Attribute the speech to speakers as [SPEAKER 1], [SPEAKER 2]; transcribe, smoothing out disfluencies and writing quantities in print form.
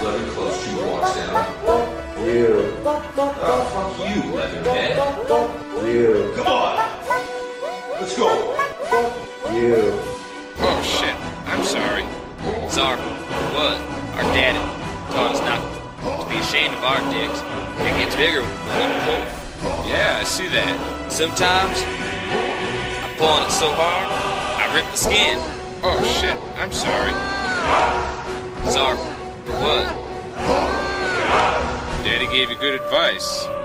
[SPEAKER 1] Leatherclothes 2 blocks down.
[SPEAKER 2] You.
[SPEAKER 1] Oh, fuck you, Leatherhead.
[SPEAKER 2] You.
[SPEAKER 1] Come on! Let's go!
[SPEAKER 2] You.
[SPEAKER 3] Oh shit, I'm sorry. Czar, what? Our daddy taught us not to be ashamed of our dicks. It gets bigger when I'm pulled. Yeah, I see that. Sometimes I'm pulling it so hard, I rip the skin. Oh shit, I'm sorry. Czar, for what? Daddy gave you good advice.